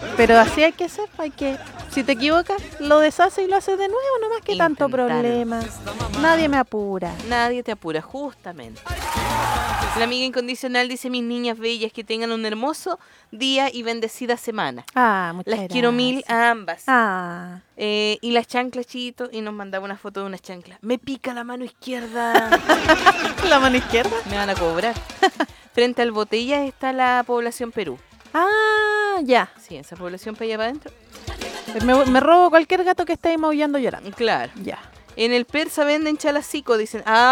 Pero así hay que ser, si te equivocas, lo deshaces y lo haces de nuevo, nomás que tanto Intentarlo. problema. Nadie me apura. Nadie te apura, justamente. La amiga incondicional dice: mis niñas bellas, que tengan un hermoso día y bendecida semana. Muchas Las quiero mil gracias. a ambas. Y las chanclas, Chito, y nos mandaba una foto de una chancla. Me pica la mano izquierda. la mano izquierda. Me van a cobrar. Frente al Botella está la población Perú. Ya. Sí, esa población para allá para adentro. Me robo cualquier gato que esté ahí maullando llorando. Claro. Ya. En el Persa venden chalacico, dicen. Buen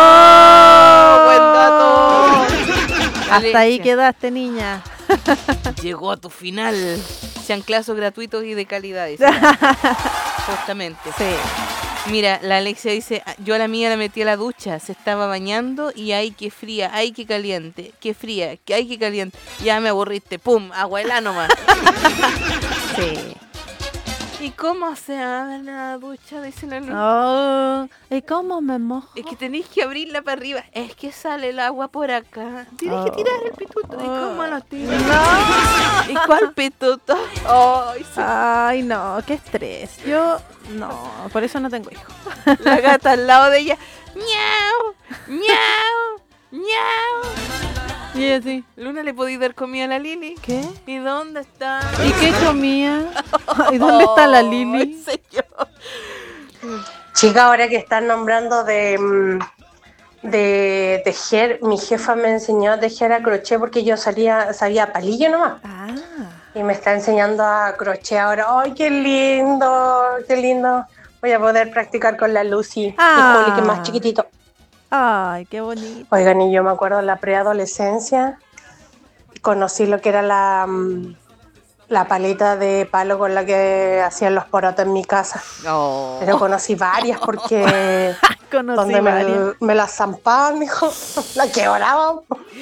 dato! Hasta ahí quedaste, niña. Llegó a tu final. Chanclazos gratuitos y de calidad, dice. Justamente. Sí. Mira, la Alexia dice: yo a la mía la metí a la ducha, se estaba bañando y ay, qué fría, ay, qué caliente, qué fría, ay, qué caliente. Ya me aburriste, pum, abuela nomás. Sí. ¿Y cómo se abre la ducha? Dice la Luna. ¿Y cómo me mojo? Es que tenéis que abrirla para arriba. Es que sale el agua por acá. Tienes que tirar el pituto. ¿Y cómo lo tiras? No. ¿Y cuál pituto? Ay, no, qué estrés. Yo, no, por eso no tengo hijos. La gata al lado de ella. ¡Miau! ¡Miau! ¡Miau! Y así. Luna, ¿le podéis dar comida a la Lili? ¿Qué? ¿Y dónde está? ¿Y qué comía? ¿Y dónde está la Lili? Señor. Chica, ahora que están nombrando de tejer, mi jefa me enseñó a tejer a crochet porque yo sabía palillo nomás. Y me está enseñando a crochet ahora. ¡Ay, qué lindo! ¡Qué lindo! Voy a poder practicar con la Lucy, mi Juli, que es más chiquitito. Ay, qué bonito. Oigan, y yo me acuerdo en la preadolescencia, conocí lo que era la paleta de palo con la que hacían los porotos en mi casa. Pero conocí varias porque donde me las zampaban, dijo, la quebraban.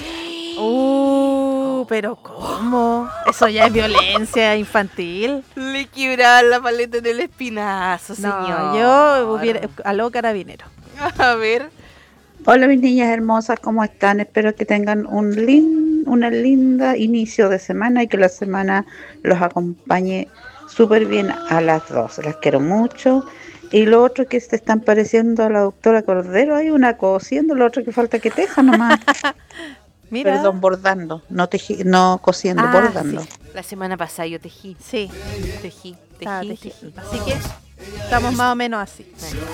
Pero ¿cómo? Eso ya es violencia infantil. Le quebraban la paleta en el espinazo, señor. No, yo hubiera aló carabinero. A ver. Hola mis niñas hermosas, ¿cómo están? Espero que tengan una linda inicio de semana y que la semana los acompañe súper bien a las dos. Las quiero mucho. Y lo otro que se están pareciendo a la doctora Cordero, hay una cosiendo, lo otro que falta que teja nomás. Mira. Perdón, bordando, no cosiendo, bordando. Sí. La semana pasada yo tejí. Sí. Tejí. Así que estamos más o menos así.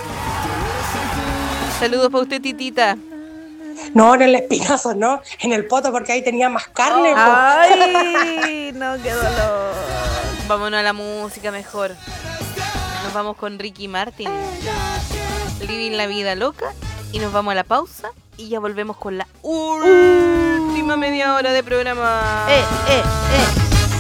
Saludos para usted, titita. No, en el espinazo, no, en el poto, porque ahí tenía más carne. Ay, no, qué dolor. Vámonos a la música mejor. Nos vamos con Ricky Martin, Living la vida loca, y nos vamos a la pausa y ya volvemos con la última media hora de programa.